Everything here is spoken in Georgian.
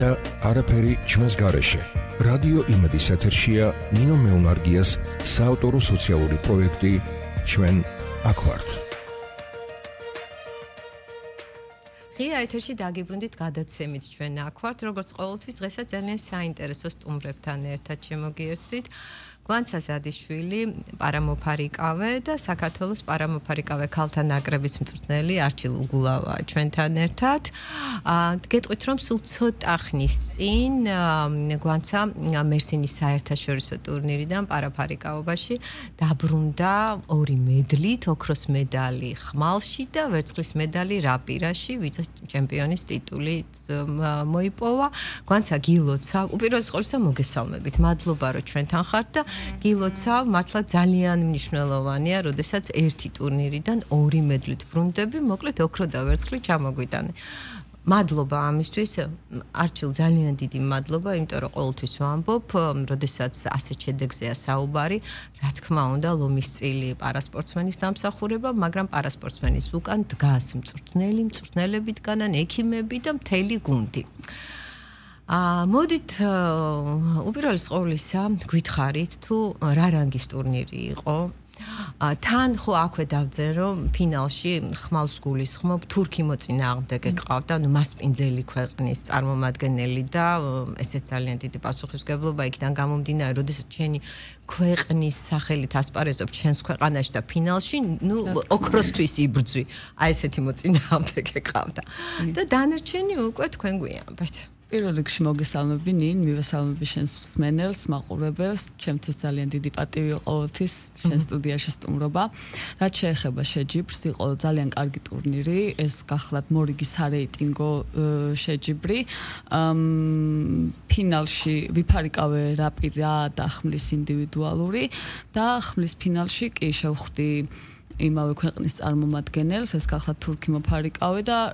და არაფერი ჩვენს გარეშე. რადიო იმედის ეთერშია ნინო მეუნარგიას საავტორო სოციალური პროექტი ჩვენ აქ ვართ. ღია ეთერში დაგიბრუნდით გადაცემით ჩვენ აქ ვართ, როგორც ყოველთვის დღესაც ძალიან საინტერესო სტუმრებთან ერთად შემოგიერთდით. გვანცა ზადიშვილი, პარამოფარიკავე და საქართველოს პარამოფარიკავე ქალთა ნაკრების მწვრთნელი არჩილ უგულავა ჩვენთან ერთად. გეტყვით რომ სულ ცოტა ხნის წინ გვანცა მერსინის საერთაშორისო ტურნირიდან პარაფარიკაობაში დაბრუნდა 2 მედლით, ოქროს მედალი ხმალში და ვერცხლის მედალი რაპირაში, ვიცე ჩემპიონის ტიტული მოიპოვა. გვანცა გილოცავ, უპირველეს ყოვლისა მოგესალმებით. მადლობა რომ ჩვენთან ხართ და გილოცავ, მართლა ძალიან მნიშვნელოვანია, როდესაც ერთი ტურნირიდან 2 მედლით ბრუნდები, მოკლედ ოქრო და ვერცხლი ჩამოგვიტანე. მადლობა ამისთვის, არჩილ ძალიან დიდი მადლობა, იმიტომ რომ ყოველთვის ვამბობ, როდესაც ასეთ შედეგზეა საუბარი, რა თქმა უნდა, ლომის წილი პარასპორტსმენის დამსახურება, მაგრამ პარასპორტსმენის უკან დგას მწვრთნელი, მწვრთნელები დგანან, ექიმები და მთელი გუნდი. მოდით უპირველეს ყოვლისა გითხარით თუ რა რანგის ტურნირი იყო. თან ხო აქვე დავძე რომ ფინალში ხმალს გულისხმობ თურქი მოწინააღმდეგე გყავდა, ანუ მასპინძელი ქვეყნის წარმომადგენელი და ესეც ძალიან დიდი პასუხისმგებლობა იქიდან გამომდინარე, როდესაც ჩვენი ქვეყნის სახელით ასპარეზობ ჩვენს ქვეყანაში და ფინალში, ოქროსთვის იბრძვი. აი ესეთი მოწინააღმდეგე გყავდა. და დანარჩენი უკვე თქვენ გვიამბეთ. პირველ რიგში მოგესალმები ნინ, მივესალმები შენს მსმენელს, მაყურებელს, ჩემთვის ძალიან დიდი პატივი ყოველთვის შენ სტუდიაში სტუმრობა. რაც შეეხება შეჯიბრს, იყო ძალიან კარგი ტურნირი, ეს გახლავთ მორიგი სარეიტინგო შეჯიბრი. ფინალში ვიფარიკავე რაპირა და ხმლის ინდივიდუალური და ხმლის ფინალში კი შევხვდი იმავე ქვეყნის წარმომადგენელს, ეს გახლავთ თურქი მოფარიკავე და